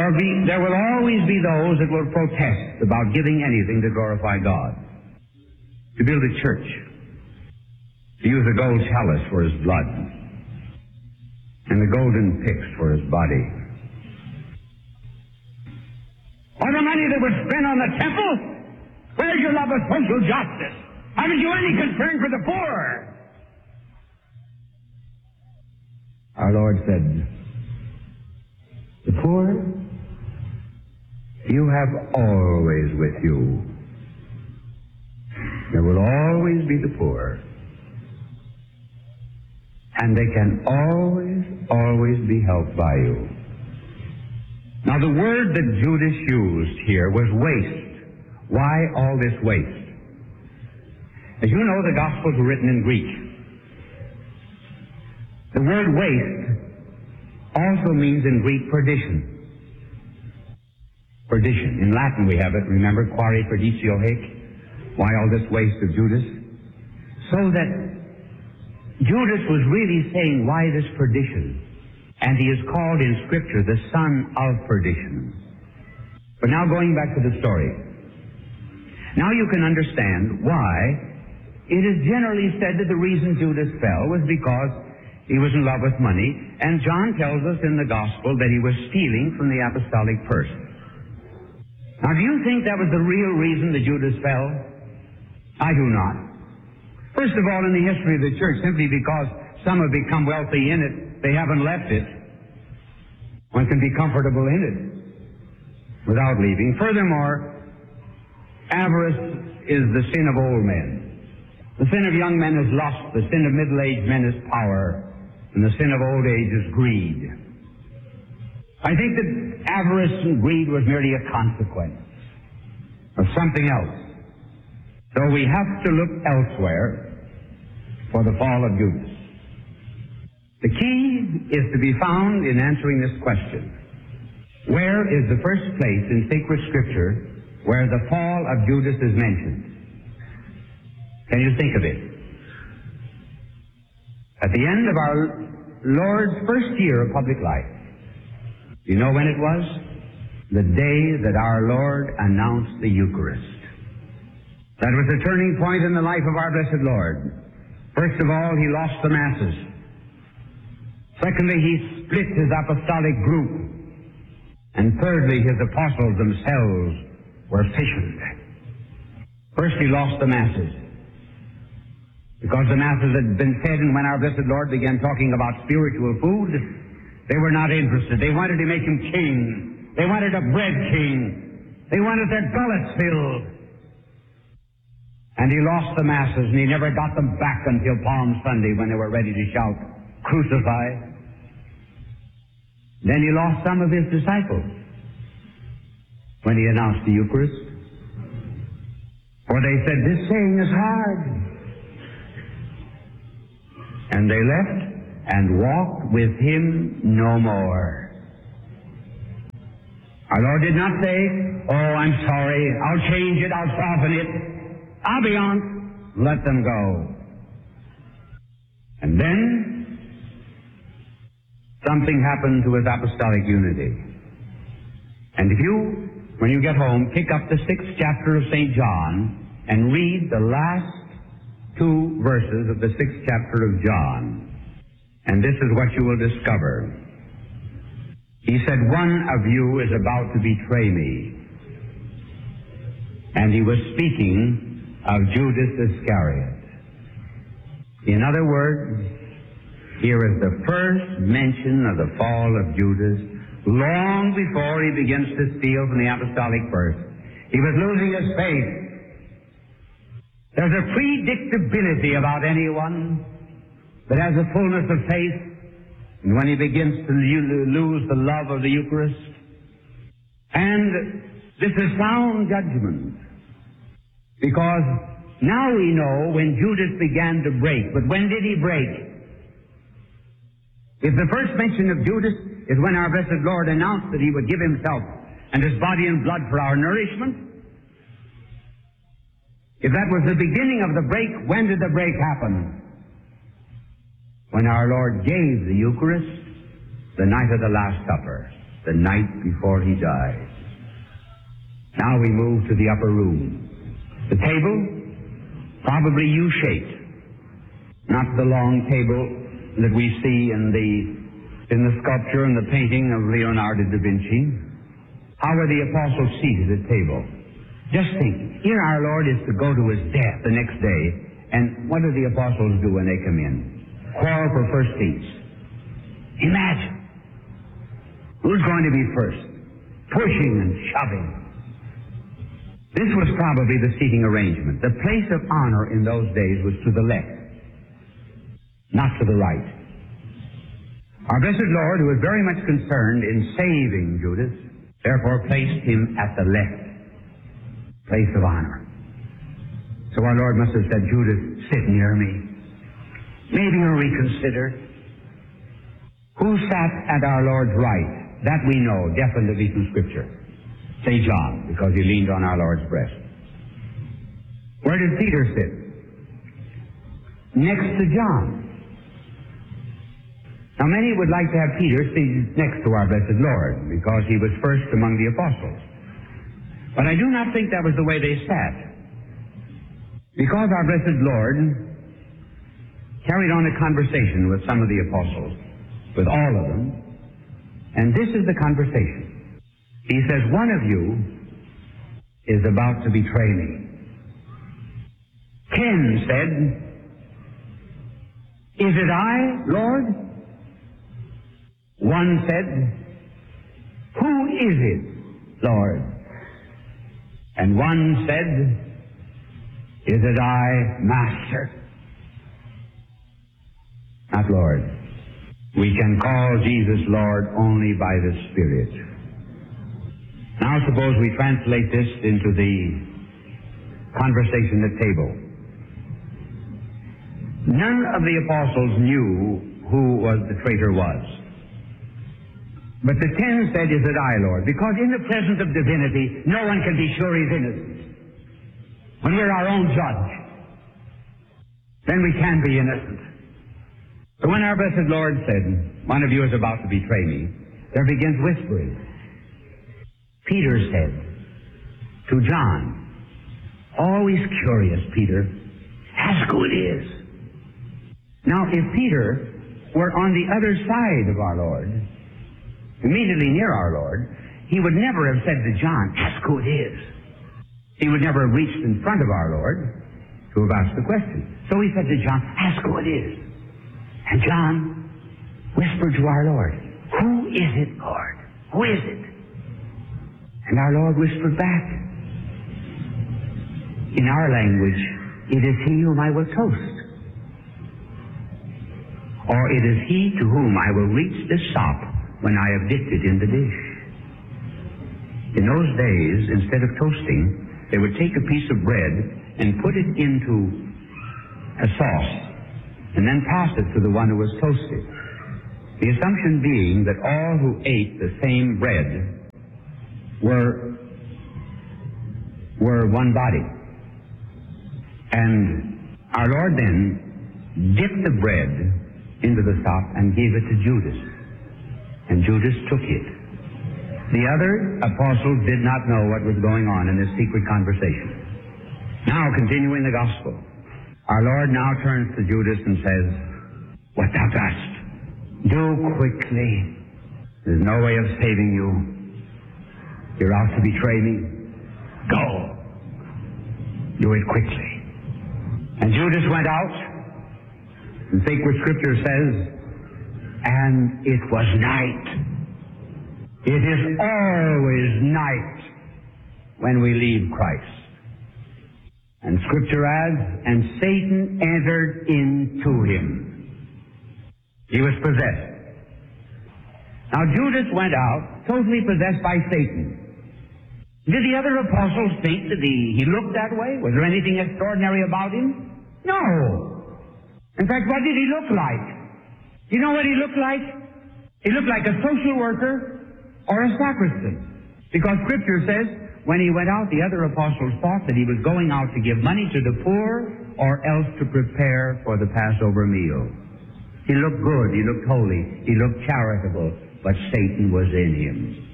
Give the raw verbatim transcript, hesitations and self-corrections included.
will be, there will always be those that will protest about giving anything to glorify God. To build a church, to use a gold chalice for his blood, and the golden pyx for his body. All the money that was spent on the temple? Where's your love of social justice? Haven't you any concern for the poor? Our Lord said, the poor you have always with you. There will always be the poor. And they can always, always be helped by you. Now the word that Judas used here was waste. Why all this waste? As you know, the Gospels were written in Greek. The word waste also means in Greek perdition. Perdition. In Latin we have it, remember, quare perditio haec? Why all this waste of Judas? So that Judas was really saying, why this perdition? And he is called in Scripture the son of perdition. But now going back to the story. Now you can understand why it is generally said that the reason Judas fell was because he was in love with money, and John tells us in the Gospel that he was stealing from the apostolic purse. Now, do you think that was the real reason that Judas fell? I do not. First of all, in the history of the church, simply because some have become wealthy in it, they haven't left it. One can be comfortable in it without leaving. Furthermore, avarice is the sin of old men. The sin of young men is lust. The sin of middle-aged men is power. And the sin of old age is greed. I think that avarice and greed was merely a consequence of something else. So we have to look elsewhere for the fall of Judas. The key is to be found in answering this question. Where is the first place in sacred Scripture where the fall of Judas is mentioned? Can you think of it? At the end of our Lord's first year of public life. You know when it was? The day that our Lord announced the Eucharist. That was a turning point in the life of our blessed Lord. First of all, he lost the masses. Secondly, he split his apostolic group. And thirdly, his apostles themselves were fissioned. First, he lost the masses. Because the masses had been fed, and when our blessed Lord began talking about spiritual food, they were not interested. They wanted to make him king. They wanted a bread king. They wanted their gullets filled. And he lost the masses, and he never got them back until Palm Sunday when they were ready to shout, "Crucify." Then he lost some of his disciples when he announced the Eucharist. For they said, "This saying is hard." And they left and walked with him no more. Our Lord did not say, "Oh, I'm sorry, I'll change it, I'll soften it, I'll be on." Let them go. And then something happened to his apostolic unity. And if you, when you get home, pick up the sixth chapter of Saint John and read the last two verses of the sixth chapter of John. And this is what you will discover. He said, "One of you is about to betray me." And he was speaking of Judas Iscariot. In other words, here is the first mention of the fall of Judas, long before he begins to steal from the apostolic purse. He was losing his faith. There's a predictability about anyone that has a fullness of faith, and when he begins to lose the love of the Eucharist. And this is sound judgment, because now we know when Judas began to break. But when did he break? If the first mention of Judas is when our blessed Lord announced that he would give himself and his body and blood for our nourishment, if that was the beginning of the break, when did the break happen? When our Lord gave the Eucharist the night of the Last Supper, the the night before he died. Now we move to the upper room. The table, probably U-shaped, not the long table that we see in the in the sculpture and the painting of Leonardo da Vinci. How were the apostles seated at table? Just think, here our Lord is to go to his death the next day, and what do the apostles do when they come in? Quarrel for first seats. Imagine. Who's going to be first? Pushing and shoving. This was probably the seating arrangement. The place of honor in those days was to the left, not to the right. Our blessed Lord, who was very much concerned in saving Judas, therefore placed him at the left place of honor. So our Lord must have said, Judas, sit near me. Maybe you'll reconsider. Who sat at our Lord's right? That we know definitely from Scripture. Say John, because he leaned on our Lord's breast. Where did Peter sit? Next to John. Now many would like to have Peter seated next to our blessed Lord, because he was first among the apostles. But I do not think that was the way they sat. Because our blessed Lord carried on a conversation with some of the apostles, with all of them, and this is the conversation. He says, one of you is about to betray me. Ken said, is it I, Lord? One said, who is it, Lord? And one said, is it I, Master? Not Lord. We can call Jesus Lord only by the Spirit. Now suppose we translate this into the conversation at table. None of the apostles knew who was the traitor was. But the ten said, is it I, Lord? Because in the presence of divinity, no one can be sure he's innocent. When we're our own judge, then we can be innocent. So when our blessed Lord said, one of you is about to betray me, there begins whispering. Peter said to John, always curious, Peter, ask who it is. Now, if Peter were on the other side of our Lord, immediately near our Lord, he would never have said to John, ask who it is. He would never have reached in front of our Lord to have asked the question. So he said to John, ask who it is. And John whispered to our Lord, who is it, Lord? Who is it? And our Lord whispered back, in our language, it is he whom I will toast. Or it is he to whom I will reach the sop when I have dipped it in the dish. In those days, instead of toasting, they would take a piece of bread and put it into a sauce and then pass it to the one who was toasted. The assumption being that all who ate the same bread were, were one body. And our Lord then dipped the bread into the sop and gave it to Judas. And Judas took it. The other apostles did not know what was going on in this secret conversation. Now, continuing the gospel, our Lord now turns to Judas and says, what thou dost, do quickly. There's no way of saving you. You're out to betray me. Go. Do it quickly. And Judas went out, and sacred scripture says, and it was night. It is always night when we leave Christ. And Scripture adds, and Satan entered into him. He was possessed. Now Judas went out totally possessed by Satan. Did the other apostles think that he, he looked that way? Was there anything extraordinary about him? No. In fact, what did he look like? You know what he looked like? He looked like a social worker or a sacristan. Because Scripture says, when he went out, the other apostles thought that he was going out to give money to the poor or else to prepare for the Passover meal. He looked good. He looked holy. He looked charitable. but Satan was in him.